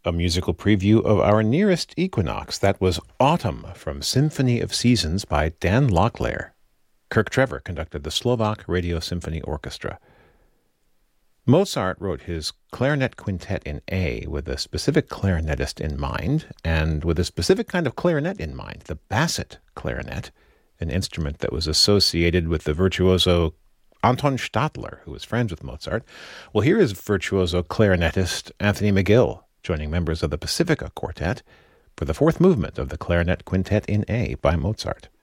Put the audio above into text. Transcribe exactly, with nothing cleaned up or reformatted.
A musical preview of our nearest equinox. That was Autumn from Symphony of Seasons by Dan Locklear. Kirk Trevor conducted the Slovak Radio Symphony Orchestra. Mozart wrote his clarinet quintet in A with a specific clarinetist in mind, and with a specific kind of clarinet in mind, the basset clarinet, an instrument that was associated with the virtuoso Anton Stadler, who was friends with Mozart. Well, here is virtuoso clarinetist Anthony McGill, joining members of the Pacifica Quartet for the fourth movement of the Clarinet Quintet in A by Mozart.